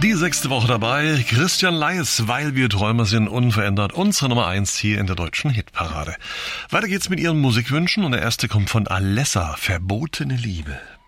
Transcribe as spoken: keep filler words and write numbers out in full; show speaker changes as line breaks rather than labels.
Die sechste Woche dabei, Christian Leis, weil wir Träumer sind, unverändert, unsere Nummer eins hier in der deutschen Hitparade. Weiter geht's mit Ihren Musikwünschen und der erste kommt von Alessa, Verbotene Liebe.